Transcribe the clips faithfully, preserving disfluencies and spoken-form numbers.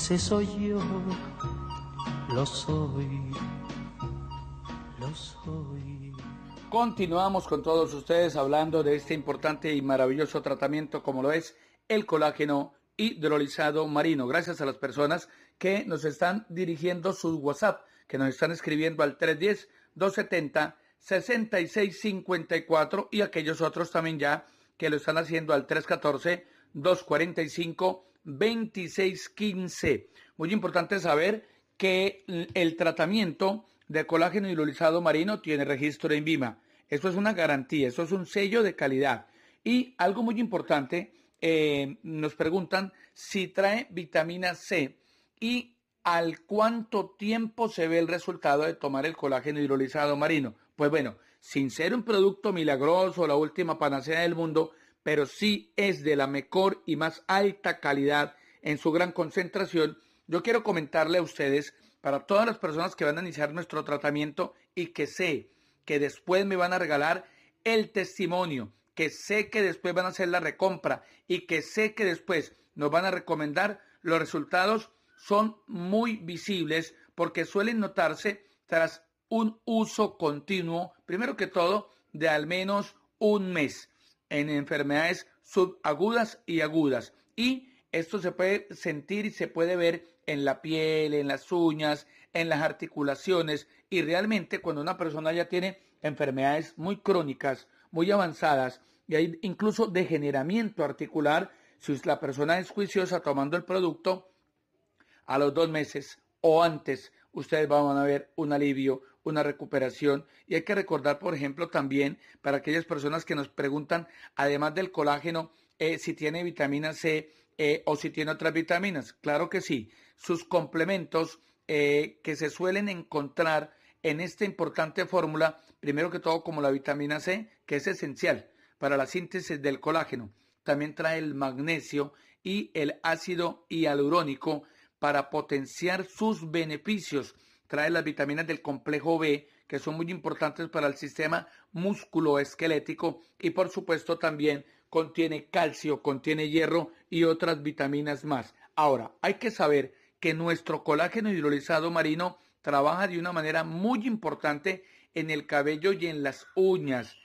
ese soy yo, lo soy, lo soy. Continuamos con todos ustedes hablando de este importante y maravilloso tratamiento como lo es el colágeno hidrolizado marino. Gracias a las personas que nos están dirigiendo sus WhatsApp, que nos están escribiendo al tres uno cero, dos siete cero, seis seis cinco cuatro y aquellos otros también ya que lo están haciendo al tres uno cuatro, dos cuatro cinco, dos seis uno cinco. Muy importante saber que el tratamiento de colágeno hidrolizado marino tiene registro en INVIMA. Eso es una garantía, eso es un sello de calidad. Y algo muy importante, eh, nos preguntan si trae vitamina C y al cuánto tiempo se ve el resultado de tomar el colágeno hidrolizado marino. Pues bueno, sin ser un producto milagroso, la última panacea del mundo, pero sí es de la mejor y más alta calidad en su gran concentración. Yo quiero comentarle a ustedes, para todas las personas que van a iniciar nuestro tratamiento y que sé que después me van a regalar el testimonio, que sé que después van a hacer la recompra y que sé que después nos van a recomendar, los resultados son muy visibles porque suelen notarse tras un uso continuo, primero que todo, de al menos un mes en enfermedades subagudas y agudas. Y esto se puede sentir y se puede ver en la piel, en las uñas, en las articulaciones, y realmente cuando una persona ya tiene enfermedades muy crónicas, muy avanzadas, y hay incluso degeneramiento articular, si la persona es juiciosa tomando el producto, a los dos meses o antes, ustedes van a ver un alivio, una recuperación. Y hay que recordar, por ejemplo, también para aquellas personas que nos preguntan, además del colágeno, eh, si tiene vitamina C eh, o si tiene otras vitaminas. Claro que sí. Sus complementos eh, que se suelen encontrar en esta importante fórmula, primero que todo como la vitamina C, que es esencial para la síntesis del colágeno. También trae el magnesio y el ácido hialurónico para potenciar sus beneficios. Trae las vitaminas del complejo B, que son muy importantes para el sistema musculoesquelético, y por supuesto también contiene calcio, contiene hierro y otras vitaminas más. Ahora, hay que saber que nuestro colágeno hidrolizado marino trabaja de una manera muy importante en el cabello y en las uñas.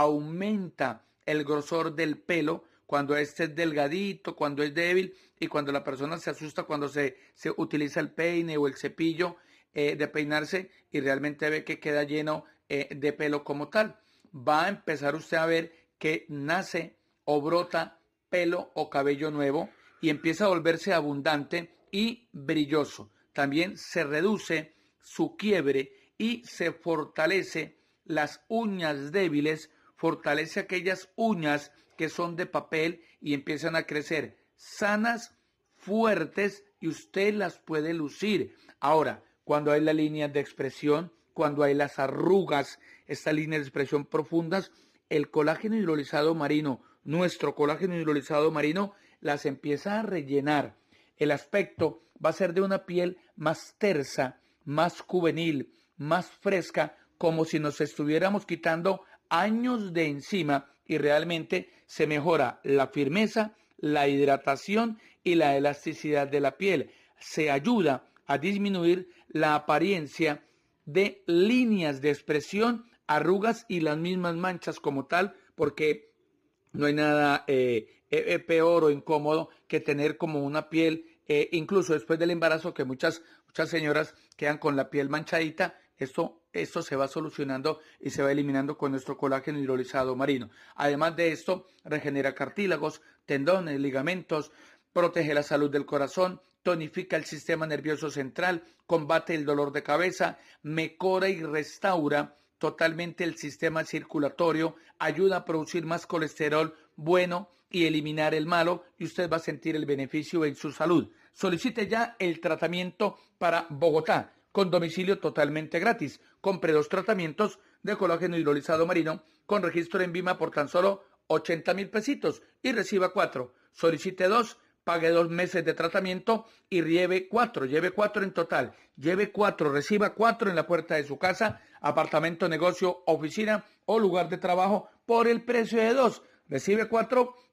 Aumenta el grosor del pelo cuando este es delgadito, cuando es débil, y cuando la persona se asusta cuando se, se utiliza el peine o el cepillo eh, de peinarse y realmente ve que queda lleno eh, de pelo como tal. Va a empezar usted a ver que nace o brota pelo o cabello nuevo y empieza a volverse abundante y brilloso. También se reduce su quiebre y se fortalece las uñas débiles, fortalece aquellas uñas que son de papel y empiezan a crecer sanas, fuertes, y usted las puede lucir. Ahora, cuando hay las líneas de expresión, cuando hay las arrugas, estas líneas de expresión profundas, el colágeno hidrolizado marino, nuestro colágeno hidrolizado marino, las empieza a rellenar. El aspecto va a ser de una piel más tersa, más juvenil, más fresca, como si nos estuviéramos quitando años de encima, y realmente se mejora la firmeza, la hidratación y la elasticidad de la piel. Se ayuda a disminuir la apariencia de líneas de expresión, arrugas y las mismas manchas como tal, porque no hay nada eh, eh, peor o incómodo que tener como una piel, eh, incluso después del embarazo, que muchas, muchas señoras quedan con la piel manchadita. Esto, esto se va solucionando y se va eliminando con nuestro colágeno hidrolizado marino. Además de esto, regenera cartílagos, tendones, ligamentos, protege la salud del corazón, tonifica el sistema nervioso central, combate el dolor de cabeza, mejora y restaura totalmente el sistema circulatorio, ayuda a producir más colesterol bueno y eliminar el malo, y usted va a sentir el beneficio en su salud. Solicite ya el tratamiento para Bogotá, con domicilio totalmente gratis. Compre dos tratamientos de colágeno hidrolizado marino con registro en INVIMA por tan solo ochenta mil pesitos y reciba cuatro. Solicite dos, pague dos meses de tratamiento y lleve cuatro, lleve cuatro en total. Lleve cuatro, reciba cuatro en la puerta de su casa, apartamento, negocio, oficina o lugar de trabajo por el precio de dos. Recibe cuatro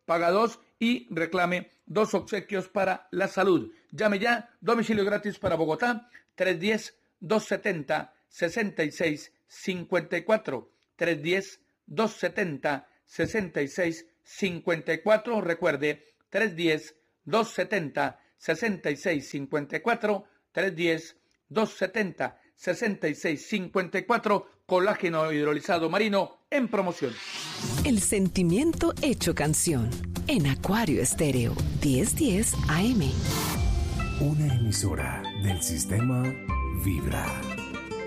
paga dos y reclame dos obsequios para la salud. Llame ya, domicilio gratis para Bogotá, tres uno cero, dos siete cero, seis seis cinco cuatro, tres uno cero, dos siete cero, seis seis cinco cuatro. Recuerde, tres uno cero, dos siete cero, seis seis cinco cuatro, tres uno cero, dos siete cero, seis seis cinco cuatro, colágeno hidrolizado marino en promoción. El sentimiento hecho canción en Acuario Estéreo diez diez A M. Una emisora del sistema Vibra.